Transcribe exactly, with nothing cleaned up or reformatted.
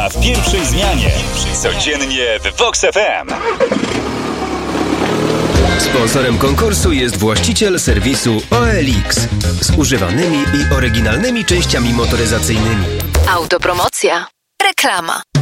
Reklama w pierwszej zmianie. Codziennie w Vox F M. Sponsorem konkursu jest właściciel serwisu O L X z używanymi i oryginalnymi częściami motoryzacyjnymi. Autopromocja. Reklama.